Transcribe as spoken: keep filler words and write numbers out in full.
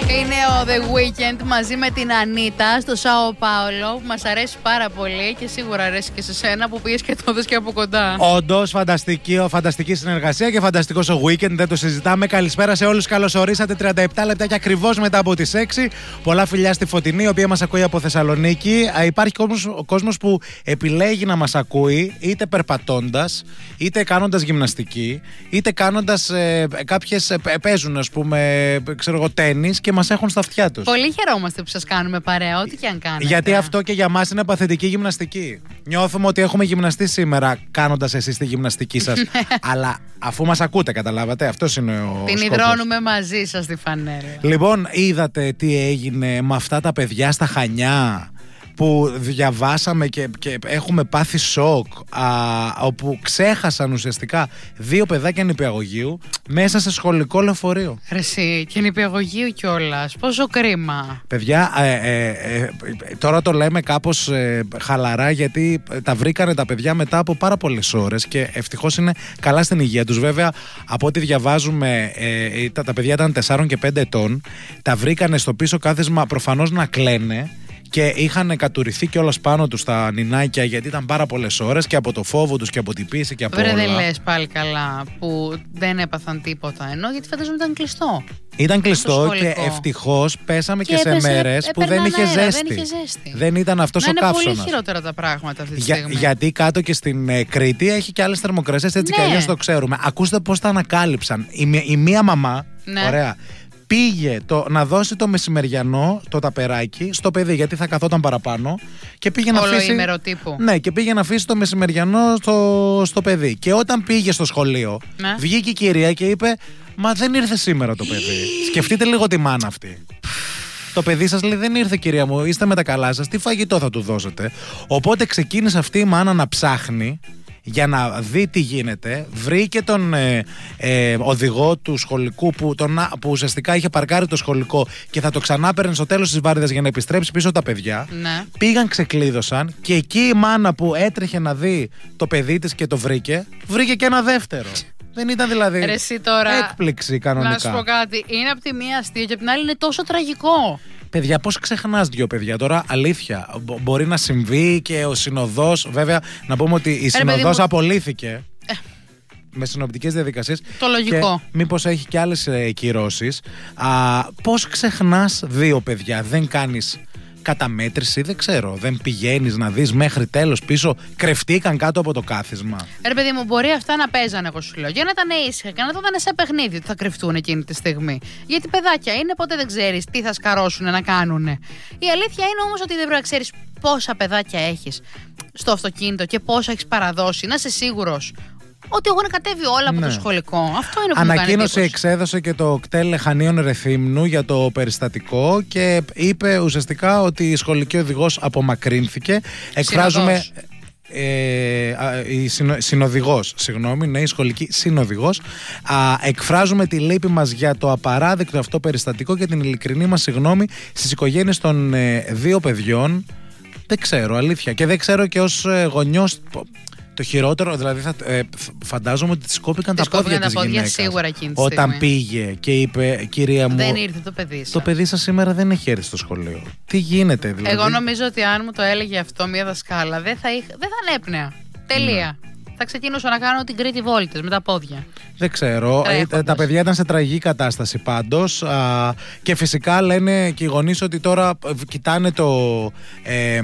Είναι ο The Weeknd μαζί με την Ανίτα στο Σάο Πάολο, που μας αρέσει πάρα πολύ και σίγουρα αρέσει και σε σένα που πήγες και το δες και από κοντά. Όντως, φανταστική, φανταστική συνεργασία και φανταστικός ο Weeknd, δεν το συζητάμε. Καλησπέρα σε όλους, καλώς ορίσατε. τριάντα επτά λεπτά και ακριβώς μετά από τις έξι. Πολλά φιλιά στη Φωτεινή, η οποία μας ακούει από Θεσσαλονίκη. Υπάρχει κόσμος, ο κόσμος που επιλέγει να μας ακούει, είτε περπατώντας, είτε κάνοντας γυμναστική, είτε κάνοντας ε, κάποιες. Ε, παίζουν, ας πούμε, ξέρω εγώ, τένις και μας έχουν στα αυτιά τους. Πολύ χαιρόμαστε που σας κάνουμε παρέα, ό,τι και αν κάνετε. Γιατί αυτό και για μας είναι παθητική γυμναστική. Νιώθουμε ότι έχουμε γυμναστεί σήμερα κάνοντας εσείς τη γυμναστική σας. Αλλά αφού μας ακούτε, καταλάβατε, αυτός είναι ο Την σκοπός. υδρώνουμε μαζί σας τη φανέλα. Λοιπόν, είδατε τι έγινε με αυτά τα παιδιά στα Χανιά που διαβάσαμε και, και έχουμε πάθει σοκ, α, όπου ξέχασαν ουσιαστικά δύο παιδάκια νηπιαγωγείου μέσα σε σχολικό λεωφορείο. Ρε εσύ, και νηπιαγωγείου κιόλας. Πόσο κρίμα. Παιδιά, ε, ε, ε, τώρα το λέμε κάπως ε, χαλαρά, γιατί τα βρήκανε τα παιδιά μετά από πάρα πολλές ώρες και ευτυχώς είναι καλά στην υγεία τους. Βέβαια, από ό,τι διαβάζουμε, ε, τα, τα παιδιά ήταν τεσσάρων και πέντε ετών, τα βρήκανε στο πίσω κάθισμα προφανώς να κλαίνε. Και είχαν κατουρηθεί κιόλας πάνω τους τα νινάκια, γιατί ήταν πάρα πολλές ώρες και από το φόβο τους και από την πίεση και από Βρε, όλα. δεν λες πάλι καλά που δεν έπαθαν τίποτα, ενώ γιατί φαντάζομαι ήταν κλειστό. Ήταν κλειστό και ευτυχώς πέσαμε και, και σε έπεσε, μέρες που δεν είχε, αέρα, ζέστη. δεν είχε ζέστη. Δεν ήταν αυτός να ο καύσωνας. Είναι πολύ χειρότερα τα πράγματα αυτή τη Για, στιγμή. γιατί κάτω και στην ε, Κρήτη έχει και άλλες θερμοκρασίες, έτσι Ναι. κι αλλιώς το ξέρουμε. Ακούστε πώς τα ανακάλυψαν. Η, μ- η μία μαμά, Ναι. ωραία, πήγε το, να δώσει το μεσημεριανό, το ταπεράκι, στο παιδί, γιατί θα καθόταν παραπάνω. Και πήγε να αφήσει. Ολοήμερο τύπου. Ναι, και πήγε να αφήσει το μεσημεριανό στο, στο παιδί. Και όταν πήγε στο σχολείο, Ναι. βγήκε η κυρία και είπε: Μα δεν ήρθε σήμερα το παιδί. Σκεφτείτε λίγο τη μάνα αυτή. Το παιδί σας λέει: Δεν ήρθε, κυρία μου, είστε με τα καλά σας. Τι φαγητό θα του δώσετε? Οπότε ξεκίνησε αυτή η μάνα να ψάχνει για να δει τι γίνεται. Βρήκε τον ε, ε, οδηγό του σχολικού που, τον, που ουσιαστικά είχε παρκάρει το σχολικό και θα το ξανά παίρνει στο τέλος της βάρδιας για να επιστρέψει πίσω τα παιδιά. Ναι. Πήγαν, ξεκλείδωσαν και εκεί η μάνα που έτρεχε να δει το παιδί της και το βρήκε, βρήκε και ένα δεύτερο. Δεν ήταν δηλαδή Ρε εσύ τώρα, έκπληξη κανονικά. να σου πω κάτι, είναι από τη μία αστείο και από την άλλη είναι τόσο τραγικό. Παιδιά, πώς ξεχνάς δύο παιδιά τώρα, αλήθεια. Μπο- μπορεί να συμβεί και ο συνοδός. Βέβαια, να πούμε ότι η συνοδός μου. απολύθηκε με συνοπτικές διαδικασίες. Το λογικό. Και μήπως έχει και άλλες ε, κυρώσεις. Α, πώς ξεχνάς δύο παιδιά, δεν κάνεις καταμέτρηση, δεν ξέρω. Δεν πηγαίνεις να δεις μέχρι τέλος πίσω. Κρεφτήκαν κάτω από το κάθισμα. Ρε παιδί μου, μπορεί αυτά να παίζανε, εγώ σου λέω. Για να ήταν ήσυχα και να το ήταν σε παιχνίδι ότι θα κρυφτούν εκείνη τη στιγμή. Γιατί παιδάκια είναι, ποτέ δεν ξέρεις τι θα σκαρώσουν να κάνουν. Η αλήθεια είναι όμως ότι δεν πρέπει να ξέρεις πόσα παιδάκια έχεις στο αυτοκίνητο και πόσα έχεις παραδώσει. Να είσαι σίγουρος ότι έχουν κατέβει όλα από Ναι. το σχολικό. Αυτό είναι που μου κάνει Ανακοίνωση εντύπωση. εξέδωσε και το κτέλ Χανίων Ρεθύμνου για το περιστατικό και είπε ουσιαστικά ότι η σχολική οδηγός απομακρύνθηκε. Εκφράζουμε. Ε, α, η συνο, συνοδηγός, συγγνώμη, ναι, η σχολική συνοδηγός. Α, εκφράζουμε τη λύπη μας για το απαράδεκτο αυτό περιστατικό και την ειλικρινή μας συγγνώμη στις οικογένειες των ε, δύο παιδιών. Δεν ξέρω, αλήθεια. Και δεν ξέρω και ως ε, γονιός. Το χειρότερο, δηλαδή θα, ε, φαντάζομαι ότι της κόπηκαν τα πόδια της γυναίκας σίγουρα εκείνη τη όταν στιγμή. πήγε και είπε: Κυρία μου, Δεν ήρθε το παιδί σας. το παιδί σας σήμερα δεν έχει έρθει στο σχολείο. Τι γίνεται δηλαδή? Εγώ νομίζω ότι αν μου το έλεγε αυτό μία δασκάλα, δεν θα, είχ... δεν θα ανέπνεα. Τελεία. Θα ξεκινούσα να κάνω την Κρήτη βόλτες με τα πόδια. Δεν ξέρω. Ε, Τρέχοντας. τα παιδιά ήταν σε τραγική κατάσταση πάντως. Α, και φυσικά λένε και οι γονείς ότι τώρα ε, κοιτάνε το. Ε,